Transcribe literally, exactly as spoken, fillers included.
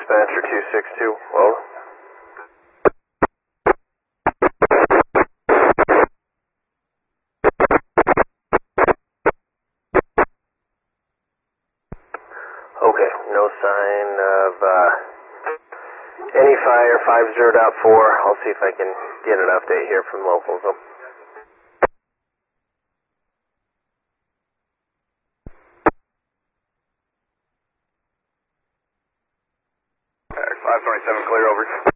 Dispatcher two six two, well. Okay, no sign of uh, any fire, five zero dot four. I'll see if I can get an update here from locals. five twenty-seven, clear over.